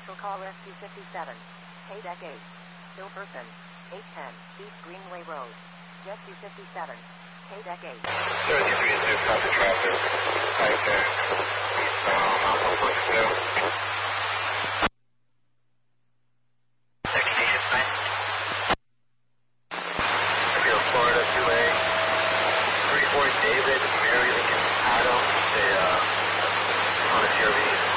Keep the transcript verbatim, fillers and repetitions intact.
Commercial call Rescue fifty-seven. Hey Decade. Still person. eight ten East Greenway Road. Rescue fifty-seven. Hey Decade. Sir, you three zero copy traffic. Right there. Eastbound on one point two. Destination sign. Airfield, Florida, two A. three four David, Mary Lincoln, Adam. They, uh, on a C R V.